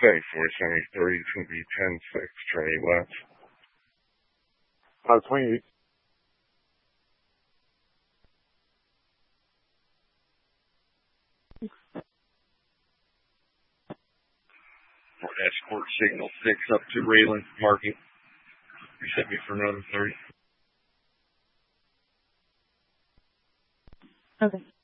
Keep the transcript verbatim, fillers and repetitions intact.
say, four seventy-three, it's going to be ten six, Trinity West. five twenty-eight. Escort signal six up to Raylan Market. You set me for another thirty. Okay.